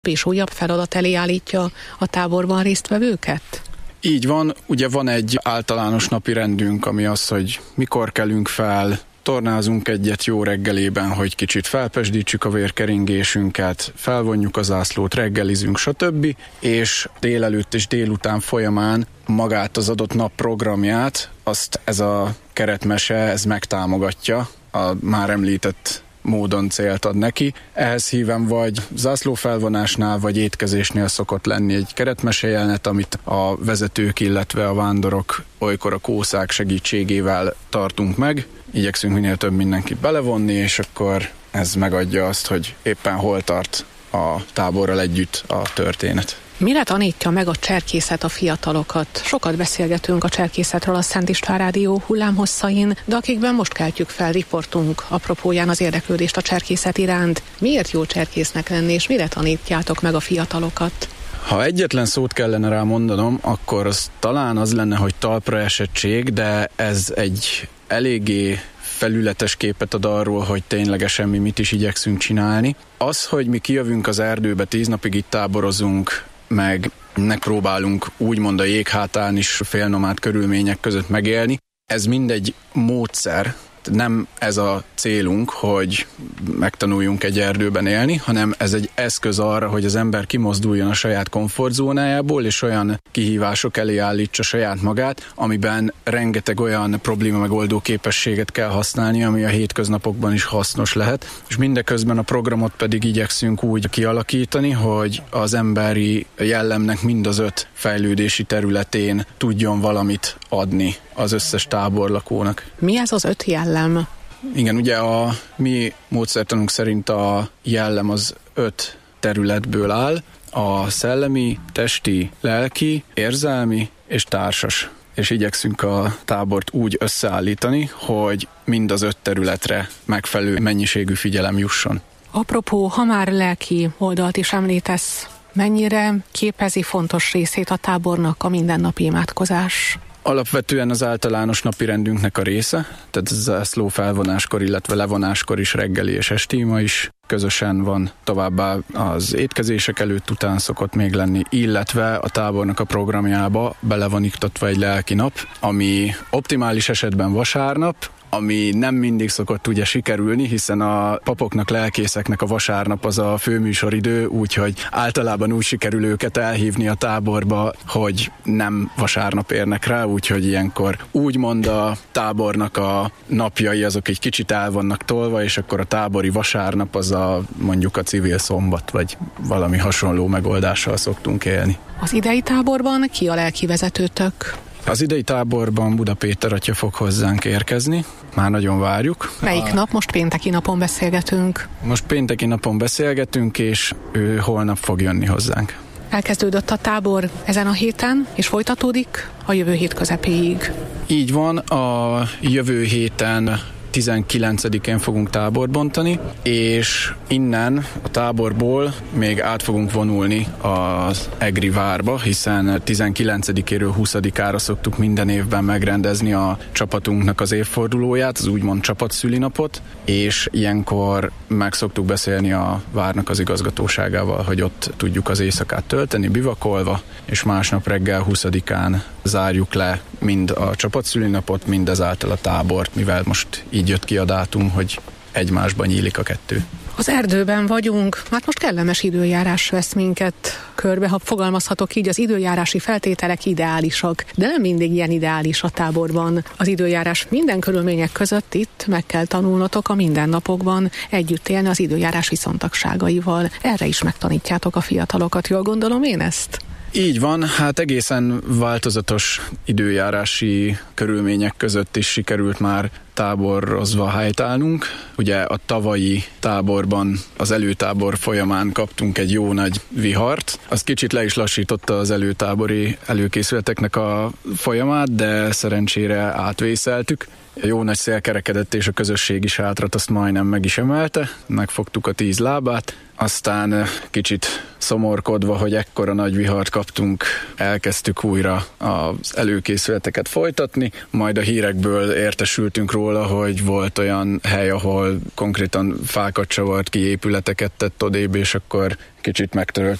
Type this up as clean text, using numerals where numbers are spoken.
és újabb feladat elé állítja a táborban résztvevőket? Így van, ugye van egy általános napi rendünk, ami az, hogy mikor kelünk fel, tornázunk egyet jó reggelében, hogy kicsit felpesdítsük a vérkeringésünket, felvonjuk a zászlót, reggelizünk, stb. És délelőtt és délután folyamán magát az adott nap programját, azt ez a keretmese, ez megtámogatja, a már említett módon célt ad neki. Ehhez híven vagy zászlófelvonásnál, vagy étkezésnél szokott lenni egy keretmesejelenet, amit a vezetők, illetve a vándorok olykor a kószák segítségével tartunk meg. Igyekszünk minél több mindenkit belevonni, és akkor ez megadja azt, hogy éppen hol tart a táborral együtt a történet. Mire tanítja meg a cserkészet a fiatalokat? Sokat beszélgetünk a cserkészetről a Szent István Rádió hullámhosszain, de akikben most keltjük fel riportunk apropóján az érdeklődést a cserkészet iránt. Miért jó cserkésznek lenni, és mire tanítjátok meg a fiatalokat? Ha egyetlen szót kellene rá mondanom, akkor az talán az lenne, hogy talpra esettség, de ez egy eléggé felületes képet ad arról, hogy ténylegesen mi mit is igyekszünk csinálni. Az, hogy mi kijövünk az erdőbe, 10 napig itt táborozunk, meg megpróbálunk úgymond a jéghátán is félnomád körülmények között megélni, ez mindegy módszer. Nem ez a célunk, hogy megtanuljunk egy erdőben élni, hanem ez egy eszköz arra, hogy az ember kimozduljon a saját komfortzónájából, és olyan kihívások elé állítsa saját magát, amiben rengeteg olyan probléma megoldó képességet kell használni, ami a hétköznapokban is hasznos lehet, és mindeközben a programot pedig igyekszünk úgy kialakítani, hogy az emberi jellemnek mind az 5 fejlődési területén tudjon valamit adni az összes táborlakónak. Mi ez az 5 jellem? Igen, ugye a mi módszertanunk szerint a jellem az 5 területből áll, a szellemi, testi, lelki, érzelmi és társas. És igyekszünk a tábort úgy összeállítani, hogy mind az 5 területre megfelelő mennyiségű figyelem jusson. Apropó, ha már lelki oldalt is említesz, mennyire képezi fontos részét a tábornak a mindennapi imádkozás? Alapvetően az általános napirendünknek a része, tehát ez zászló felvonáskor, illetve levonáskor is reggeli és esti ima is közösen van, továbbá az étkezések előtt után szokott még lenni, illetve a tábornak a programjába bele van iktatva egy lelki nap, ami optimális esetben vasárnap, ami nem mindig szokott ugye sikerülni, hiszen a papoknak, lelkészeknek a vasárnap az a főműsoridő, úgyhogy általában úgy sikerül őket elhívni a táborba, hogy nem vasárnap érnek rá, úgyhogy ilyenkor úgymond a tábornak a napjai azok egy kicsit el vannak tolva, és akkor a tábori vasárnap az mondjuk a civil szombat, vagy valami hasonló megoldással szoktunk élni. Az idei táborban ki a lelki vezetőtök? Az idei táborban Buda Péter atya fog hozzánk érkezni, már nagyon várjuk. Melyik nap? Most pénteki napon beszélgetünk. Most pénteki napon beszélgetünk, és ő holnap fog jönni hozzánk. Elkezdődött a tábor ezen a héten, és folytatódik a jövő hét közepéig. Így van, a jövő héten 19-én fogunk tábort bontani, és innen a táborból még át fogunk vonulni az Egri várba, hiszen 19-éről 20-ára szoktuk minden évben megrendezni a csapatunknak az évfordulóját, az úgymond csapatszülinapot, és ilyenkor meg szoktuk beszélni a várnak az igazgatóságával, hogy ott tudjuk az éjszakát tölteni, bivakolva, és másnap reggel 20-án zárjuk le mind a csapatszülinapot, mind ezáltal a tábort, mivel most így jött ki a dátum, hogy egymásban nyílik a 2. Az erdőben vagyunk, hát most kellemes időjárás vesz minket körbe, ha fogalmazhatok így, az időjárási feltételek ideálisak, de nem mindig ilyen ideális a táborban. Az időjárás minden körülmények között itt meg kell tanulnotok a mindennapokban együtt élni az időjárás viszontagságaival. Erre is megtanítjátok a fiatalokat, jól gondolom én ezt? Így van, hát egészen változatos időjárási körülmények között is sikerült már táborozva helytállnunk. Ugye a tavalyi táborban, az előtábor folyamán kaptunk egy jó nagy vihart. Az kicsit le is lassította az előtábori előkészületeknek a folyamát, de szerencsére átvészeltük. Jó nagy szél kerekedett, és a közösségi sátrat azt majdnem meg is emelte. Megfogtuk a 10 lábát, aztán kicsit szomorkodva, hogy ekkora nagy vihart kaptunk, elkezdtük újra az előkészületeket folytatni, majd a hírekből értesültünk róla, róla, hogy volt olyan hely, ahol konkrétan fákat csavart ki, épületeket tett odébb, és akkor kicsit megtörölt